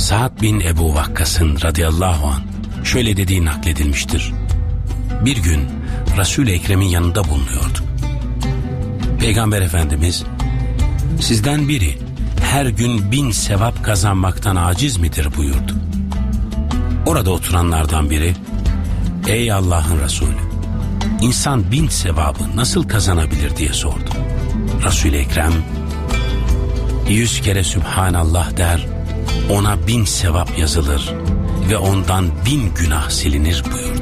Sa'd bin Ebu Vakkas'ın radıyallahu anh şöyle dediği nakledilmiştir. Bir gün Resul-i Ekrem'in yanında bulunuyorduk. Peygamber Efendimiz, sizden biri her gün 1000 sevap kazanmaktan aciz midir buyurdu. Orada oturanlardan biri, ey Allah'ın Resulü, insan 1000 sevabı nasıl kazanabilir diye sordu. Resul-i Ekrem, 100 kere Sübhanallah der, ona 1000 sevap yazılır ve ondan 1000 günah silinir buyurdu.